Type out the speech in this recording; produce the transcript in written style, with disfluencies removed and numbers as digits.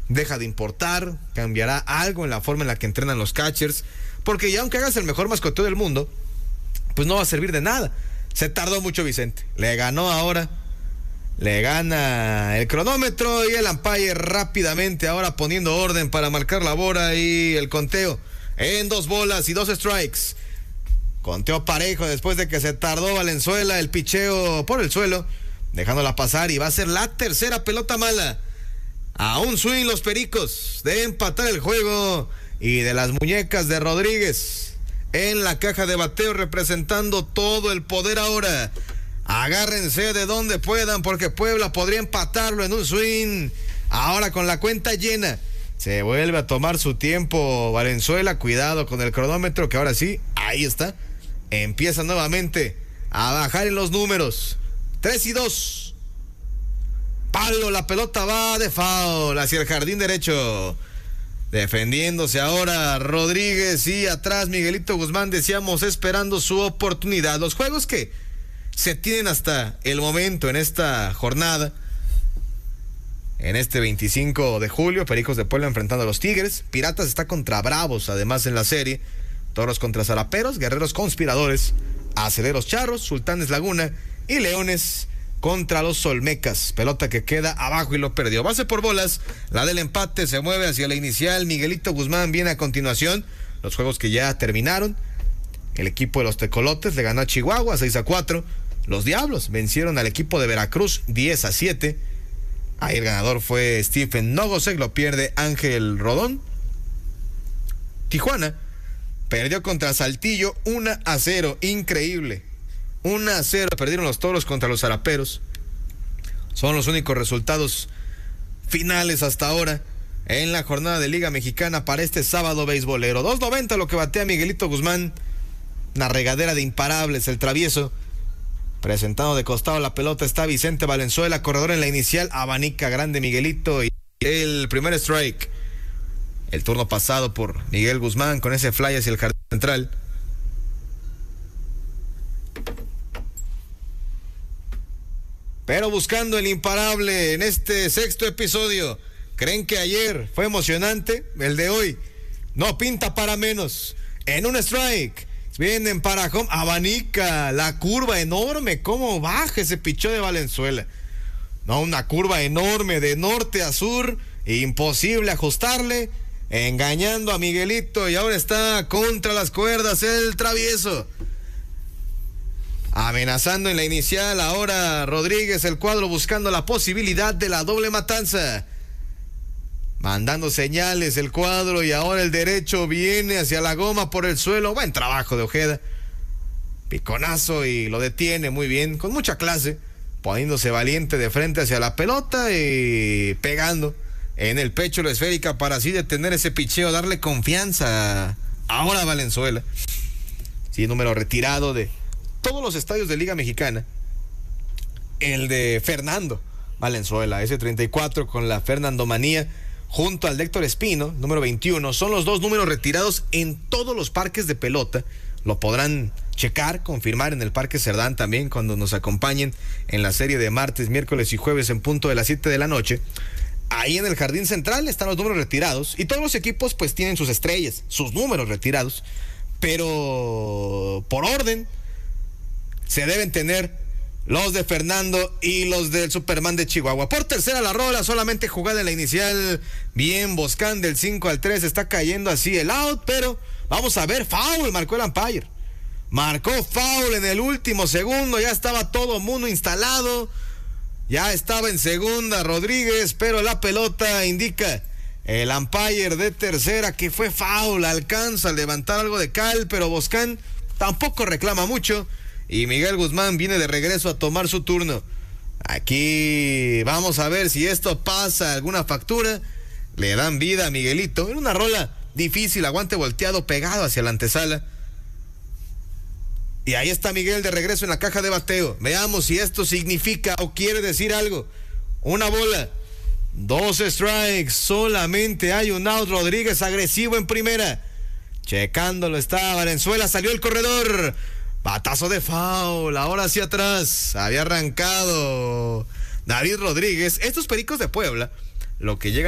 deja de importar, cambiará algo en la forma en la que entrenan los catchers, porque ya aunque hagas el mejor mascoteo del mundo, pues no va a servir de nada. Se tardó mucho Vicente, le ganó ahora, le gana el cronómetro y el umpire rápidamente ahora poniendo orden para marcar la bola y el conteo en 2 bolas y 2 strikes. Conteo parejo después de que se tardó Valenzuela, el picheo por el suelo, dejándola pasar, y va a ser la tercera pelota mala. A un swing los Pericos de empatar el juego y de las muñecas de Rodríguez en la caja de bateo representando todo el poder ahora. Agárrense de donde puedan porque Puebla podría empatarlo en un swing. Ahora con la cuenta llena se vuelve a tomar su tiempo Valenzuela. Cuidado con el cronómetro que ahora sí, ahí está. Empieza nuevamente a bajar en los números. 3-2. Palo, la pelota va de foul hacia el jardín derecho. Defendiéndose ahora Rodríguez y atrás Miguelito Guzmán, decíamos, esperando su oportunidad. Los juegos que se tienen hasta el momento en esta jornada, en este 25 de julio, Pericos de Puebla enfrentando a los Tigres, Piratas está contra Bravos, además en la serie, Toros contra Zaraperos, Guerreros Conspiradores, Aceleros Charros, Sultanes Laguna y Leones contra los Olmecas. Pelota que queda abajo y lo perdió. Base por bolas, la del empate se mueve hacia la inicial. Miguelito Guzmán viene a continuación. Los juegos que ya terminaron. El equipo de los Tecolotes le ganó a Chihuahua 6-4. Los Diablos vencieron al equipo de Veracruz 10-7. Ahí el ganador fue Stephen Nogosek, lo pierde Ángel Rodón. Tijuana perdió contra Saltillo 1-0, increíble. 1-0 perdieron los Toros contra los Zaraperos. Son los únicos resultados finales hasta ahora en la jornada de Liga Mexicana para este sábado beisbolero. 2.90 lo que batea Miguelito Guzmán. Una regadera de imparables, el travieso. Presentado de costado la pelota está Vicente Valenzuela, corredor en la inicial, abanica grande Miguelito y el primer strike. El turno pasado por Miguel Guzmán con ese fly hacia el jardín central. Pero buscando el imparable en este sexto episodio. ¿Creen que ayer fue emocionante? El de hoy no pinta para menos. En un strike vienen para home, abanica la curva enorme. ¿Cómo baja ese pichón de Valenzuela? No, una curva enorme de norte a sur, imposible ajustarle, engañando a Miguelito y ahora está contra las cuerdas el travieso. Amenazando en la inicial, ahora Rodríguez, el cuadro buscando la posibilidad de la doble matanza. Mandando señales el cuadro y ahora el derecho viene hacia la goma por el suelo. Buen trabajo de Ojeda. Piconazo y lo detiene muy bien, con mucha clase. Poniéndose valiente de frente hacia la pelota y pegando en el pecho la esférica para así detener ese picheo, darle confianza ahora a Valenzuela. Sí, número retirado de todos los estadios de Liga Mexicana, el de Fernando Valenzuela, ese 34 con la Fernandomanía, junto al de Héctor Espino, número 21, son los dos números retirados en todos los parques de pelota. Lo podrán checar, confirmar en el Parque Cerdán también cuando nos acompañen en la serie de martes, miércoles y jueves en punto de las 7 de la noche. Ahí en el Jardín Central están los números retirados y todos los equipos pues tienen sus estrellas, sus números retirados, pero por orden se deben tener los de Fernando y los del Superman de Chihuahua. Por tercera la rola, solamente jugada en la inicial. Bien, Boscán del 5-3, está cayendo así el out, pero vamos a ver, foul, marcó el umpire. Marcó foul en el último segundo, ya estaba todo mundo instalado. Ya estaba en segunda Rodríguez, pero la pelota indica el umpire de tercera que fue foul. Alcanza a levantar algo de cal, pero Boscán tampoco reclama mucho. Y Miguel Guzmán viene de regreso a tomar su turno. Aquí vamos a ver si esto pasa alguna factura. Le dan vida a Miguelito. En una rola difícil, aguante volteado, pegado hacia la antesala. Y ahí está Miguel de regreso en la caja de bateo. Veamos si esto significa o quiere decir algo. Una bola, 2 strikes, solamente hay un out. Rodríguez agresivo en primera. Checándolo está Valenzuela, salió el corredor. Batazo de foul, ahora hacia atrás. Había arrancado David Rodríguez. Estos Pericos de Puebla, lo que llega